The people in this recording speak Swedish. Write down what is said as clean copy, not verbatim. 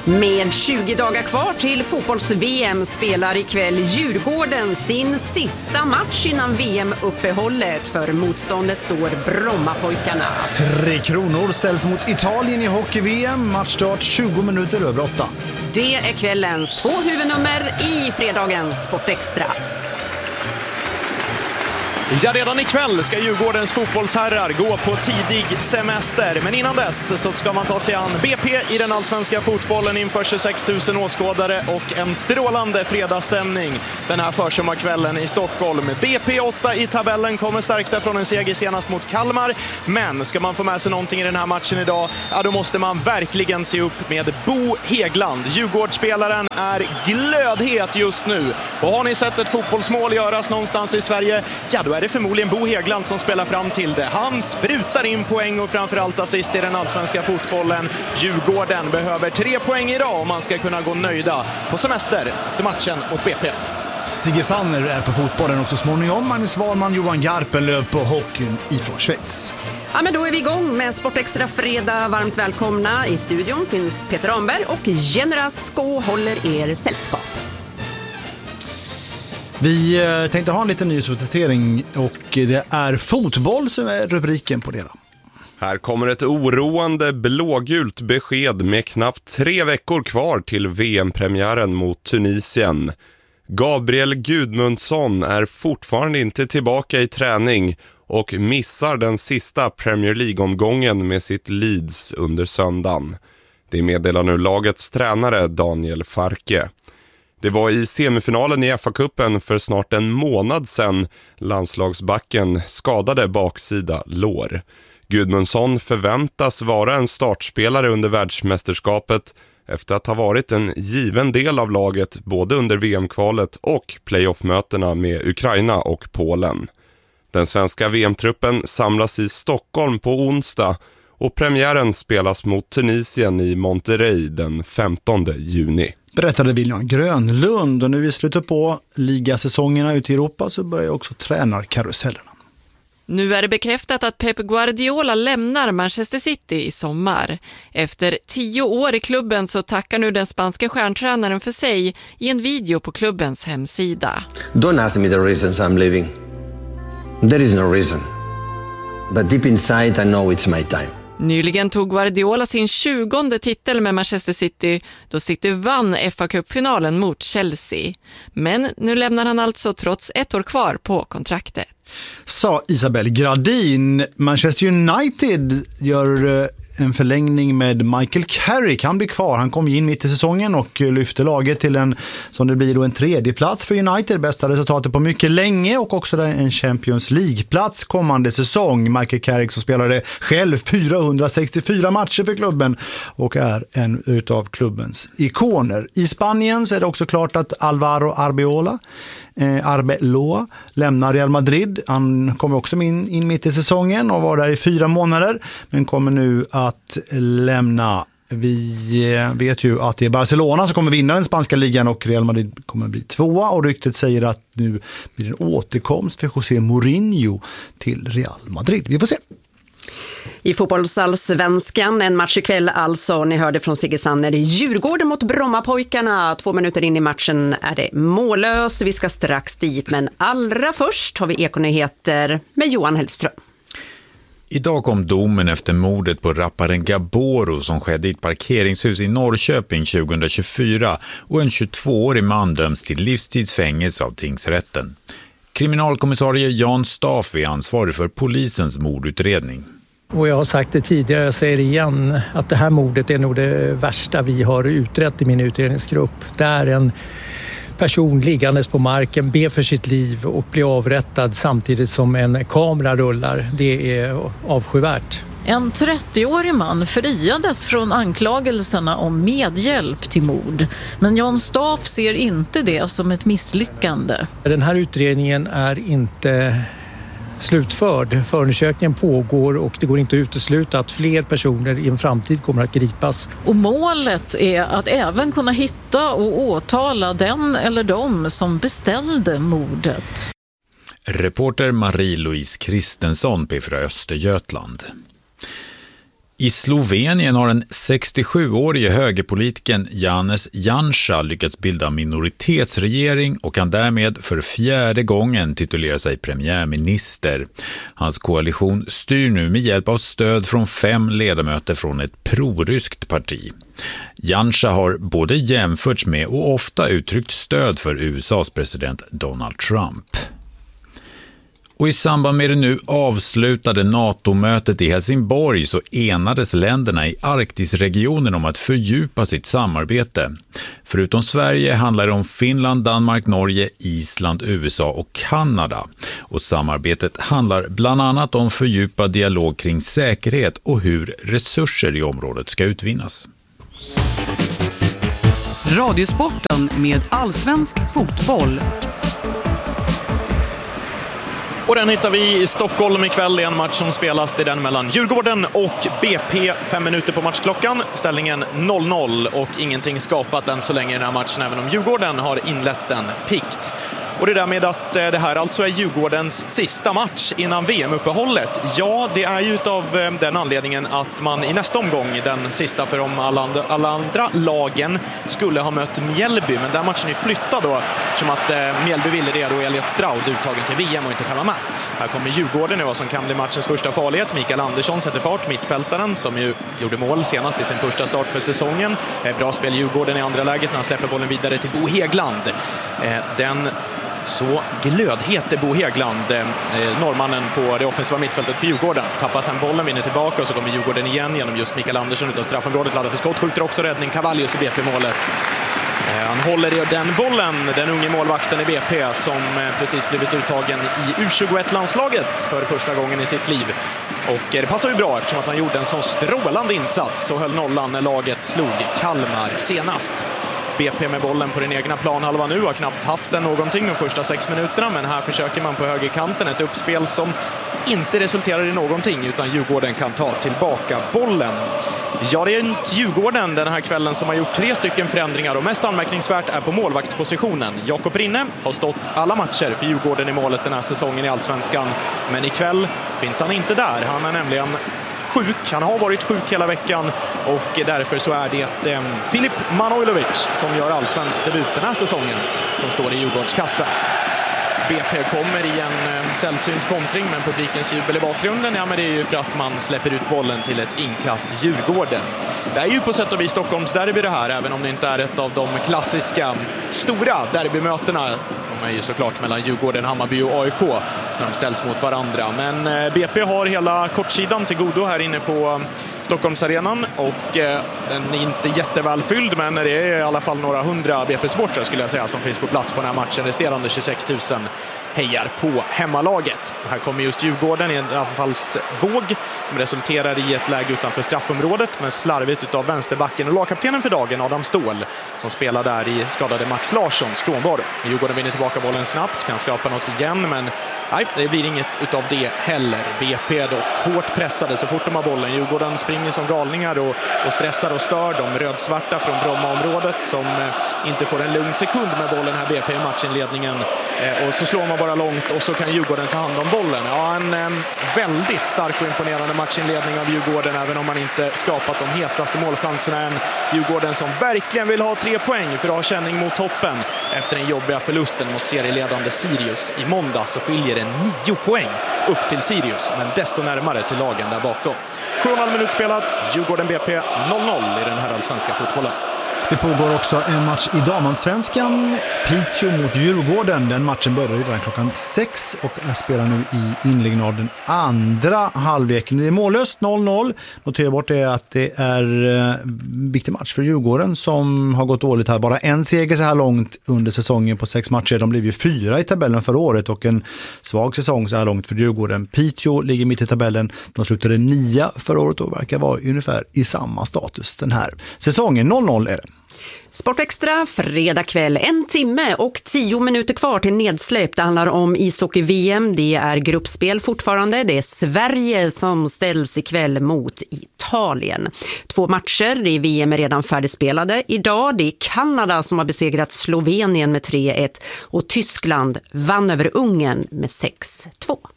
Med 20 dagar kvar till fotbolls-VM spelar ikväll Djurgården sin sista match innan VM-uppehållet. För motståndet står Brommapojkarna. 3 Kronor ställs mot Italien i hockey-VM. Matchstart 20 minuter över 8. Det är kvällens 2 huvudnummer i fredagens Sportextra. Ja, redan ikväll ska Djurgårdens fotbollsherrar gå på tidig semester. Men innan dess så ska man ta sig an BP i den allsvenska fotbollen inför 26 000 åskådare och en strålande fredagsstämning den här försommarkvällen i Stockholm. BP 8 i tabellen kommer stärkta från en seger senast mot Kalmar. Men ska man få med sig någonting i den här matchen idag, ja, då måste man verkligen se upp med Bo Häggland. Djurgårdsspelaren är glödhet just nu. Och har ni sett ett fotbollsmål göras någonstans i Sverige, ja, då är det förmodligen Bo Häggland som spelar fram till det. Han sprutar in poäng och framförallt assist i den allsvenska fotbollen. Djurgården behöver 3 poäng idag om man ska kunna gå nöjda på semester efter matchen mot BP. Sigge Sanner är på fotbollen och så småningom Magnus Wahlman, Johan Garpenlöv på hockeyn ifrån Schweiz. Ja, men då är vi igång med Sportextra fredag. Varmt välkomna. I studion finns Peter Ramberg och Jenny Rask håller er sällskap. Vi tänkte ha en liten nyhetsuppdatering och det är fotboll som är rubriken på det. Här kommer ett oroande blågult besked med knappt 3 veckor kvar till VM-premiären mot Tunisien. Gabriel Gudmundsson är fortfarande inte tillbaka i träning och missar den sista Premier League-omgången med sitt Leeds under söndagen. Det meddelar nu lagets tränare Daniel Farke. Det var i semifinalen i FA-cupen för snart en månad sedan landslagsbacken skadade baksida lår. Gudmundsson förväntas vara en startspelare under världsmästerskapet efter att ha varit en given del av laget både under VM-kvalet och playoff-mötena med Ukraina och Polen. Den svenska VM-truppen samlas i Stockholm på onsdag och premiären spelas mot Tunisien i Monterrey den 15 juni. Berättade William Grönlund, och nu i slutet på ligasäsongerna ute i Europa så börjar också tränarkarusellerna. Nu är det bekräftat att Pep Guardiola lämnar Manchester City i sommar. Efter 10 år i klubben så tackar nu den spanska stjärntränaren för sig i en video på klubbens hemsida. Don't ask me the reasons I'm leaving. There is no reason. But deep inside I know it's my time. Nyligen tog Guardiola sin 20:e titel med Manchester City då City vann FA-cupfinalen mot Chelsea. Men nu lämnar han alltså trots 1 år kvar på kontraktet. Sa Isabel Gradin. Manchester United gör en förlängning med Michael Carrick. Han blir kvar. Han kom in mitt i säsongen och lyfte laget till en, som det blir då, en 3:e plats för United. Bästa resultatet på mycket länge och också en Champions League-plats kommande säsong. Michael Carrick som spelade själv 464 matcher för klubben och är en utav klubbens ikoner. I Spanien så är det också klart att Alvaro Arbeloa lämnar Real Madrid. Han kommer också in mitt i säsongen och var där i 4 månader men kommer nu att lämna. Vi vet ju att det är Barcelona som kommer vinna den spanska ligan och Real Madrid kommer bli 2:a, och ryktet säger att nu blir en återkomst för José Mourinho till Real Madrid. Vi får se. I fotbollsallsvenskan, en match ikväll alltså. Ni hörde från Sigge Sanner. Djurgården mot Brommapojkarna. 2 minuter in i matchen är det mållöst. Vi ska strax dit, men allra först har vi Ekonyheter med Johan Hellström. Idag kom domen efter mordet på rapparen Gaboro som skedde i ett parkeringshus i Norrköping 2024 och en 22-årig man döms till livstidsfängelse av tingsrätten. Kriminalkommissarie Jan Staff är ansvarig för polisens mordutredning. Och jag har sagt det tidigare, jag säger det igen, att det här mordet är nog det värsta vi har utrett i min utredningsgrupp. Där en person liggandes på marken ber för sitt liv och blir avrättad samtidigt som en kamera rullar. Det är avskyvärt. En 30-årig man friades från anklagelserna om medhjälp till mord. Men Jan Staff ser inte det som ett misslyckande. Den här utredningen är inte slutförd. Förundersökningen pågår och det går inte att utesluta att fler personer i en framtid kommer att gripas. Och målet är att även kunna hitta och åtala den eller de som beställde mordet. Reporter Marie-Louise Kristensson, P4 Östergötland. I Slovenien har den 67-årige högerpolitikern Janez Janša lyckats bilda minoritetsregering och kan därmed för 4:e gången titulera sig premiärminister. Hans koalition styr nu med hjälp av stöd från 5 ledamöter från ett proryskt parti. Janša har både jämförts med och ofta uttryckt stöd för USAs president Donald Trump. Och i samband med det nu avslutade NATO-mötet i Helsingborg så enades länderna i Arktisregionen om att fördjupa sitt samarbete. Förutom Sverige handlar det om Finland, Danmark, Norge, Island, USA och Kanada. Och samarbetet handlar bland annat om fördjupad dialog kring säkerhet och hur resurser i området ska utvinnas. Radiosporten med allsvensk fotboll. Och den hittar vi i Stockholm ikväll i en match som spelas i den mellan Djurgården och BP. 5 minuter på matchklockan. Ställningen 0-0 och ingenting skapat än så länge i den här matchen, även om Djurgården har inlett den pikt. Och det där med att det här alltså är Djurgårdens sista match innan VM-uppehållet. Ja, det är ju av den anledningen att man i nästa omgång, den sista för alla andra lagen, skulle ha mött Mjällby. Men den matchen är flyttad då, som att Mjällby ville det då Elliot Stroud uttagen till VM och inte kan vara med. Här kommer Djurgården nu, vad som kan bli matchens första farlighet. Mikael Andersson sätter fart, mittfältaren som ju gjorde mål senast i sin första start för säsongen. Bra spel Djurgården i andra läget när han släpper bollen vidare till Bo Häggland. Den så glödhete Bo Häggland, norrmannen på det offensiva mittfältet för Djurgården. Tappar sen bollen, vinner tillbaka och så kommer Djurgården igen genom just Mikael Andersson utav straffområdet. Laddar för skott, skjuter också räddning. Cavallius i BP-målet. Han håller i den bollen, den unge målvakten i BP som precis blivit uttagen i U21-landslaget för första gången i sitt liv. Och det passar ju bra eftersom att han gjorde en sån strålande insats och höll nollan när laget slog Kalmar senast. BP med bollen på den egna planhalvan nu, har knappt haft den någonting de första 6 minuterna, men här försöker man på högerkanten ett uppspel som inte resulterar i någonting, utan Djurgården kan ta tillbaka bollen. Ja, det är Djurgården den här kvällen som har gjort 3 stycken förändringar och mest anmärkningsvärt är på målvaktspositionen. Jakob Rinne har stått alla matcher för Djurgården i målet den här säsongen i Allsvenskan, men ikväll finns han inte där. Han är nämligen sjuk. Han har varit sjuk hela veckan och därför så är det Filip Manojlovic som gör allsvensk debut den här säsongen som står i Djurgårdens kassa. BP kommer i en sällsynt kontring med publikens jubel i bakgrunden. Ja, men det är ju för att man släpper ut bollen till ett inkast Djurgården. Det är ju på sätt och vis Stockholms derby det här, även om det inte är ett av de klassiska stora derbymötena. De är ju såklart mellan Djurgården, Hammarby och AIK när de ställs mot varandra. Men BP har hela kortsidan till godo här inne på Stockholmsarenan och den är inte jättevälfylld, men det är i alla fall några 100 BP-supportrar skulle jag säga som finns på plats på den här matchen. Resterande 26 000 hejar på hemmalaget. Här kommer just Djurgården i en avfallsvåg som resulterar i ett läge utanför straffområdet, men slarvigt utav vänsterbacken och lagkaptenen för dagen Adam Ståhl som spelar där i skadade Max Larssons frånvaro. Djurgården vinner tillbaka bollen snabbt, kan skapa något igen, men nej, det blir inget utav det heller. BP då hårt pressade så fort de har bollen. Djurgården springer som galningar och stressar och stör de rödsvarta från Brommaområdet som inte får en lugn sekund med bollen här BP i matchinledningen. Och så slår man bara långt och så kan Djurgården ta hand om bollen. Ja, en väldigt stark och imponerande matchinledning av Djurgården, även om man inte skapat de hetaste målchanserna än. Djurgården som verkligen vill ha 3 poäng för att ha känning mot toppen. Efter den jobbiga förlusten mot serieledande Sirius i måndag så skiljer det 9 poäng upp till Sirius, men desto närmare till lagen där bakom. 7,5 minut spelat, Djurgården BP 0-0 i den här allsvenska fotbollen. Det pågår också en match i damallsvenskan, Piteå mot Djurgården. Den matchen börjar redan klockan 6 och jag spelar nu i inledningen av den andra halvleken. Det är mållöst 0-0. Notera bort är att det är en viktig match för Djurgården som har gått dåligt här. Bara en seger så här långt under säsongen på 6 matcher. De blev ju 4 i tabellen förra året och en svag säsong så här långt för Djurgården. Piteå ligger mitt i tabellen. De slutade 9 förra året och verkar vara ungefär i samma status den här säsongen. 0-0 är det. Sportextra fredag kväll, 1 timme och 10 minuter kvar till nedsläpp. Det handlar om ishockey-VM, det är gruppspel fortfarande. Det är Sverige som ställs ikväll mot Italien. 2 matcher i VM är redan färdigspelade. Idag det är Kanada som har besegrat Slovenien med 3-1 och Tyskland vann över Ungern med 6-2.